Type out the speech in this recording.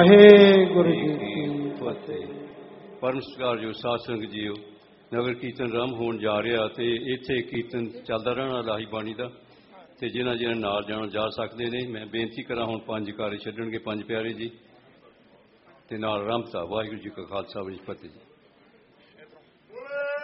ਵਾਹਿਗੁਰੂ ਜੀ ਕੀ ਫਤਿਹ। ਪਰਮ ਸਤਿਕਾਰਯੋਗ ਸਾਧ ਸੰਗਤ ਜੀਓ, ਨਗਰ ਕੀਰਤਨ ਆਰੰਭ ਹੋਣ ਜਾ ਰਿਹਾ ਅਤੇ ਇੱਥੇ ਕੀਰਤਨ ਚੱਲਦਾ ਰਹਿਣਾ ਇਲਾਹੀ ਬਾਣੀ ਦਾ, ਅਤੇ ਜਿਨ੍ਹਾਂ ਜਿਨ੍ਹਾਂ ਨਾਲ ਜਾਣ ਜਾ ਸਕਦੇ ਨੇ। ਮੈਂ ਬੇਨਤੀ ਕਰਾਂ ਹੁਣ 5 ਜੈਕਾਰੇ ਛੱਡਣਗੇ 5 ਪਿਆਰੇ ਜੀ, ਅਤੇ ਨਾਲ ਆਰੰਭਤਾ। ਵਾਹਿਗੁਰੂ ਜੀ ਕਾ ਖਾਲਸਾ, ਵਾਹਿਗੁਰੂ ਜੀ ਕੀ ਫਤਿਹ ਜੀ।